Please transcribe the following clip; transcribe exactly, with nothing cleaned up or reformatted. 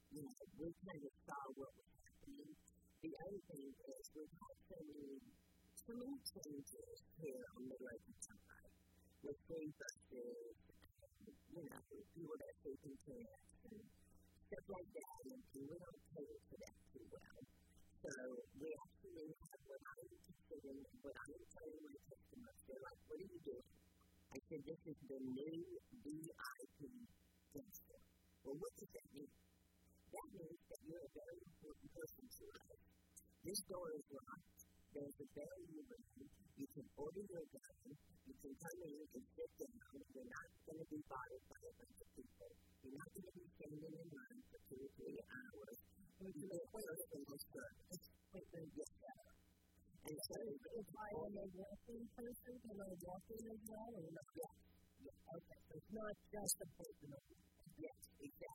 you know, we kind of saw what was happening. The other thing is we've had so many, so many changes here on the local side with free buses and, you know, people that are taking camps and stuff like that, and, and we don't cater to that too well. So we actually have what I'm considering, what I'm telling my customers, they're like, what are you doing? I said, this is the new V I P gesture. Well, what does that mean? That means that you're a very important person to us. This door is locked. There's a bell you ring. You can order your gun. You can come in and sit down. You're not going to be bothered by a bunch of people. You're not going to be standing in line for two or three hours. You can get close to the service. Quickly get better. And so, if I am a walking person, can I walk in as well or not? Yes. Yeah. Okay. So it's not just a personal. Yes, exactly.